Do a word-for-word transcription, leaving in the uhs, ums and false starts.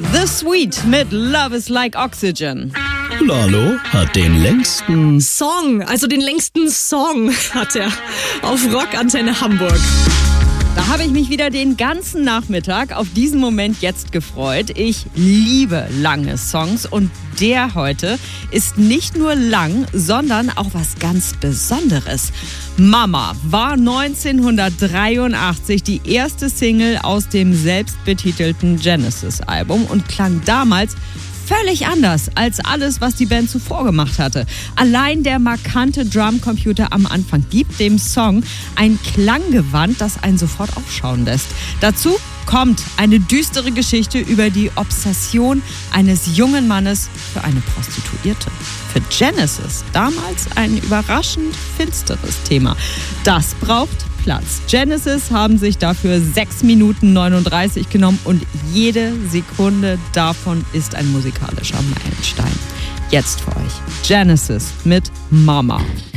The Sweet mit Love is Like Oxygen. Lalo hat den längsten Song, also den längsten Song hat er auf Rockantenne Hamburg. Da habe ich mich wieder den ganzen Nachmittag auf diesen Moment jetzt gefreut. Ich liebe lange Songs und der heute ist nicht nur lang, sondern auch was ganz Besonderes. Mama war neunzehnhundertdreiundachtzig die erste Single aus dem selbstbetitelten Genesis-Album und klang damals völlig anders als alles, was die Band zuvor gemacht hatte. Allein der markante Drumcomputer am Anfang gibt dem Song ein Klanggewand, das einen sofort aufschauen lässt. Dazu kommt eine düstere Geschichte über die Obsession eines jungen Mannes für eine Prostituierte. Für Genesis damals ein überraschend finsteres Thema. Das braucht Platz. Genesis haben sich dafür sechs Minuten neununddreißig genommen und jede Sekunde davon ist ein musikalischer Meilenstein. Jetzt für euch Genesis mit Mama.